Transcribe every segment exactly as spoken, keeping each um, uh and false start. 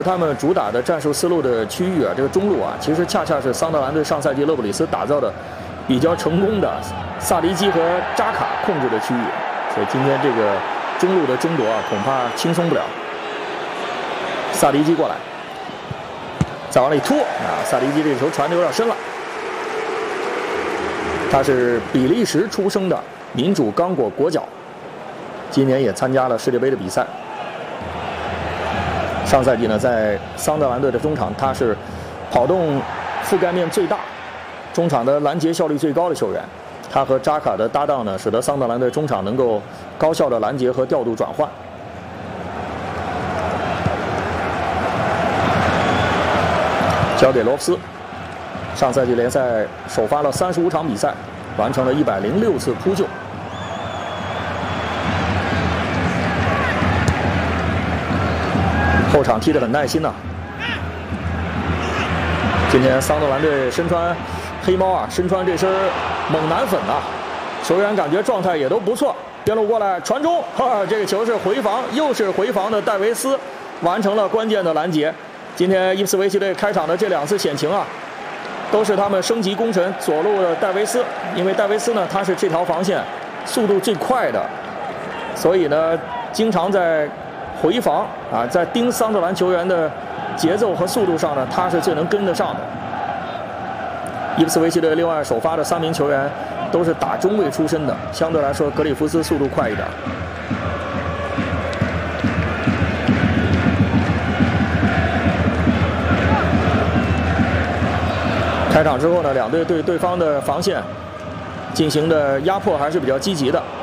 他们主打的战术思路的区域啊，这个中路啊，其实恰恰是桑德兰队上赛季勒布里斯打造的比较成功的萨迪基和扎卡控制的区域，所以今天这个中路的争夺啊，恐怕轻松不了。萨迪基过来，再往里突啊，萨迪基这球传的有点深了。他是比利时出生的民主刚果国脚，今年也参加了世界杯的比赛。上赛季呢，在桑德兰队的中场，他是跑动覆盖面最大、中场的拦截效率最高的球员。他和扎卡的搭档呢，使得桑德兰队中场能够高效的拦截和调度转换。交给罗夫斯，上赛季联赛首发了三十五场比赛，完成了一百零六次扑救。后场踢得很耐心呐、啊。今天桑德兰队身穿黑猫啊，身穿这身猛男粉啊，球员感觉状态也都不错。边路过来传中，哈，这个球是回防，又是回防的戴维斯完成了关键的拦截。今天伊普斯维奇队开场的这两次险情啊，都是他们升级功臣左路的戴维斯，因为戴维斯呢，他是这条防线速度最快的，所以呢，经常在回防啊，在盯桑德兰球员的节奏和速度上呢，他是最能跟得上的。伊普斯维奇队另外首发的三名球员都是打中卫出身的，相对来说格里夫斯速度快一点。开场之后呢，两队对对方的防线进行的压迫还是比较积极的。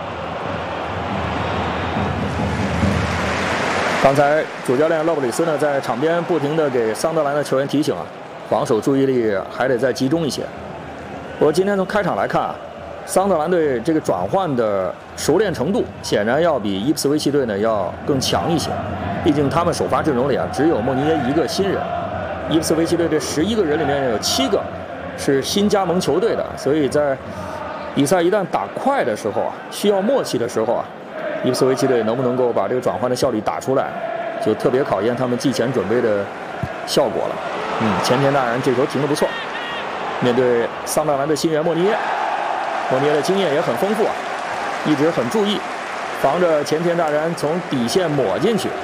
刚才主教练勒布里斯呢，在场边不停地给桑德兰的球员提醒啊，防守注意力还得再集中一些。不过今天从开场来看啊，桑德兰队这个转换的熟练程度显然要比伊普斯维奇队呢要更强一些。毕竟他们首发阵容里啊，只有莫尼耶一个新人，伊普斯维奇队这十一个人里面有七个是新加盟球队的，所以在比赛一旦打快的时候啊，需要默契的时候啊，伊普斯维奇队能不能够把这个转换的效率打出来，就特别考验他们季前准备的效果了。嗯，前田大然这球停得不错。面对桑德兰的新援莫尼耶，莫尼耶的经验也很丰富啊，一直很注意防着前田大然从底线抹进去。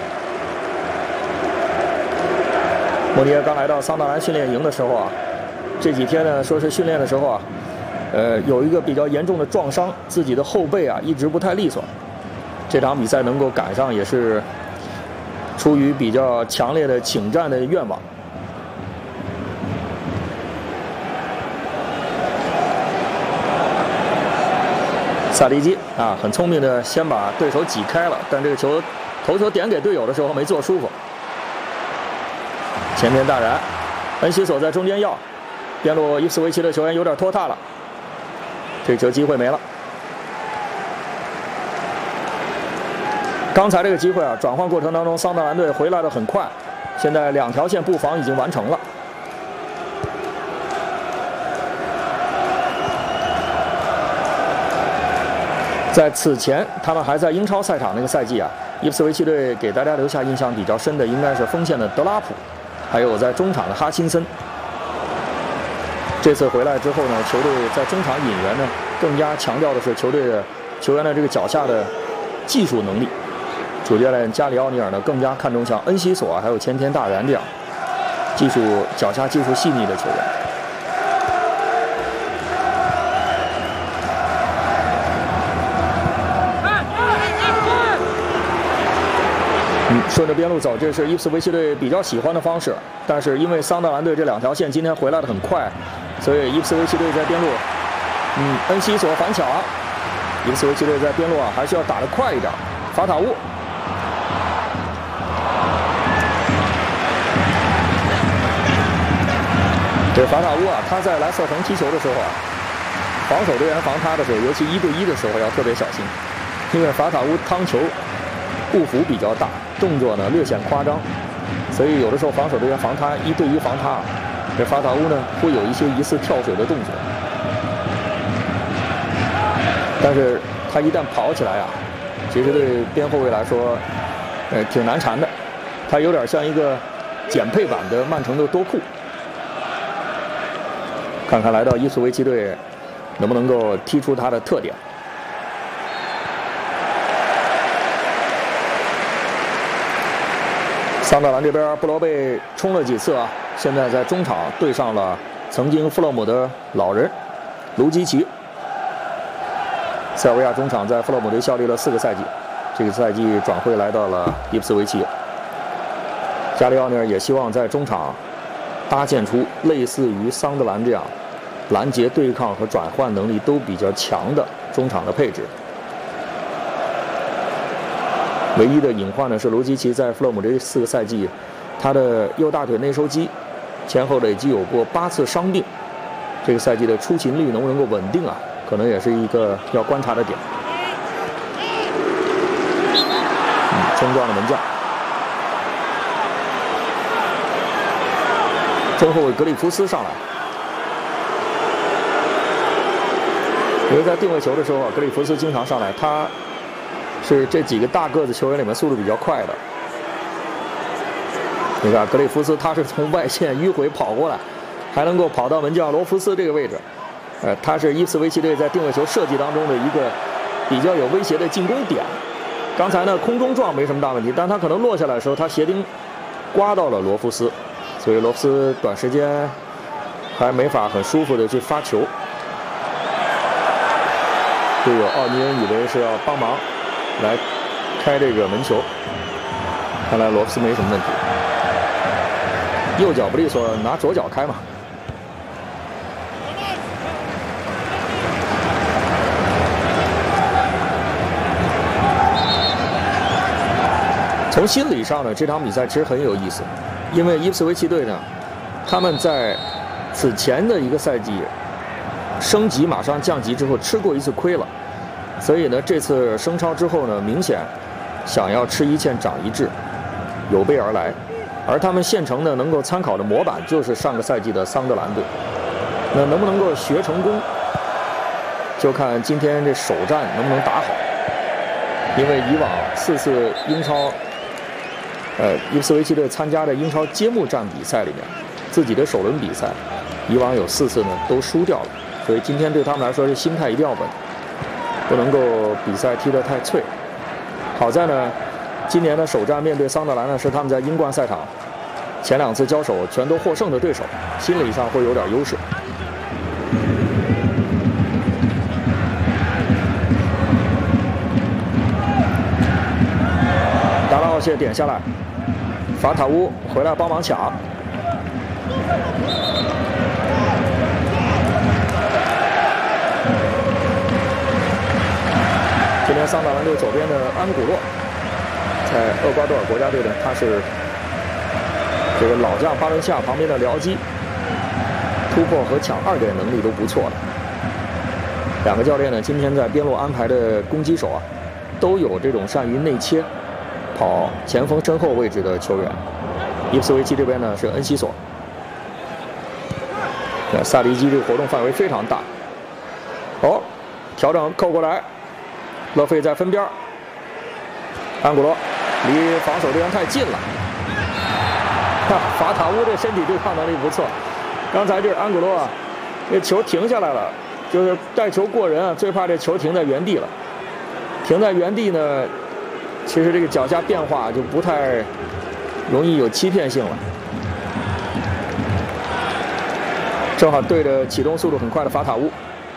莫尼耶刚来到桑德兰训练营的时候啊，这几天呢说是训练的时候啊，呃有一个比较严重的撞伤，自己的后背啊一直不太利索。这场比赛能够赶上也是出于比较强烈的请战的愿望。萨迪基啊，很聪明的先把对手挤开了，但这个球头球点给队友的时候没做舒服。前田大然，恩西索在中间要，边路伊普斯维奇的球员有点拖沓了，这球机会没了。刚才这个机会啊，转换过程当中，桑德兰队回来的很快，现在两条线布防已经完成了。在此前，他们还在英超赛场那个赛季啊，伊普斯维奇队给大家留下印象比较深的，应该是锋线的德拉普，还有在中场的哈钦森。这次回来之后呢，球队在中场引援呢，更加强调的是球队的球员的这个脚下的技术能力。主教练加里奥尼尔呢，更加看重像恩西索啊，还有前田大然这样技术脚下技术细腻的球员。嗯，顺着边路走，这是伊普斯维奇队比较喜欢的方式。但是因为桑德兰队这两条线今天回来的很快，所以伊普斯维奇队在边路，嗯，恩西索反抢，伊普斯维奇队在边路啊，还是要打得快一点。法塔乌。这法塔乌啊，他在莱斯特城踢球的时候啊，防守队员防他的时候，尤其一对一的时候要特别小心，因为法塔乌趟球步幅比较大，动作呢略显夸张，所以有的时候防守队员防他一对一防他，这法塔乌呢会有一些疑似跳水的动作，但是他一旦跑起来啊，其实对边后卫来说，呃挺难缠的，他有点像一个减配版的曼城的多库。看看来到伊斯维奇队能不能够踢出他的特点。桑德兰这边布罗贝冲了几次啊，现在在中场对上了曾经弗洛姆的老人卢基奇。塞尔维亚中场在弗洛姆队效力了四个赛季，这个赛季转会来到了伊普斯维奇。加里奥尼尔也希望在中场搭建出类似于桑德兰这样拦截、对抗和转换能力都比较强的中场的配置。唯一的隐患呢是卢基奇在弗洛姆这四个赛季，他的右大腿内收肌前后累计有过八次伤病，这个赛季的出勤率能不能够稳定啊？可能也是一个要观察的点。嗯，冲撞的门将，中后卫格里夫斯上来。因为在定位球的时候啊，格里夫斯经常上来，他是这几个大个子球员里面速度比较快的。你看格里夫斯，他是从外线迂回跑过来，还能够跑到门将罗弗斯这个位置。呃，他是伊普斯维奇队在定位球设计当中的一个比较有威胁的进攻点。刚才呢空中撞没什么大问题，但他可能落下来的时候，他鞋钉刮到了罗弗斯，所以罗弗斯短时间还没法很舒服的去发球。队友奥尼恩以为是要帮忙来开这个门球，看来罗弗斯没什么问题。右脚不利索，拿左脚开嘛。从心理上呢，这场比赛其实很有意思，因为伊普斯维奇队呢，他们在此前的一个赛季升级马上降级之后吃过一次亏了，所以呢，这次升超之后呢，明显想要吃一堑长一智，有备而来。而他们现成的能够参考的模板就是上个赛季的桑德兰队，那能不能够学成功，就看今天这首战能不能打好。因为以往四次英超，呃，伊普斯维奇队参加的英超揭幕战比赛里面，自己的首轮比赛，以往有四次呢都输掉了，所以今天对他们来说是心态一定要稳，不能够比赛踢得太脆。好在呢，今年的首战面对桑德兰呢，是他们在英冠赛场前两次交手全都获胜的对手，心理上会有点优势。达拉奥谢点下来，法塔乌回来帮忙抢。今天桑德兰队左边的安古洛，在厄瓜多尔国家队呢，他是这个老将巴伦西亚旁边的僚机，突破和抢二点能力都不错的。两个教练呢，今天在边路安排的攻击手啊，都有这种善于内切、跑前锋身后位置的球员。伊普斯维奇这边呢是恩西索，萨迪基这个活动范围非常大。哦，调整扣过来，勒费在分边，安古罗离防守队员太近了。哈，法塔乌这身体对抗能力不错。刚才这是安古罗啊，这球停下来了，就是带球过人啊，最怕这球停在原地了。停在原地呢，其实这个脚下变化就不太容易有欺骗性了。正好对着启动速度很快的法塔乌。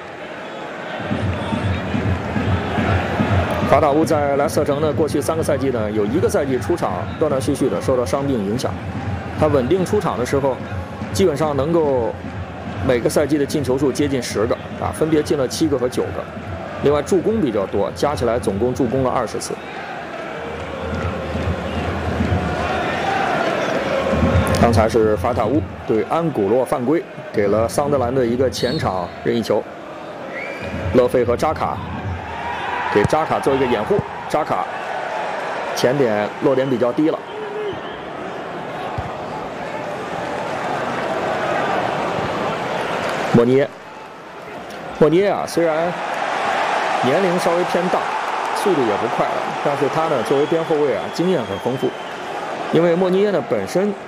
法塔乌在莱斯特城呢，过去三个赛季呢，有一个赛季出场断断续续的受到伤病影响。他稳定出场的时候，基本上能够每个赛季的进球数接近十个啊，分别进了七个和九个。另外助攻比较多，加起来总共助攻了二十次。刚才是法塔乌对安古洛犯规，给了桑德兰的一个前场任意球。勒费和扎卡给扎卡做一个掩护，扎卡前点落点比较低了。莫尼耶，莫尼耶啊，虽然年龄稍微偏大，速度也不快了，但是他呢作为边后卫啊，经验很丰富。因为莫尼耶呢本身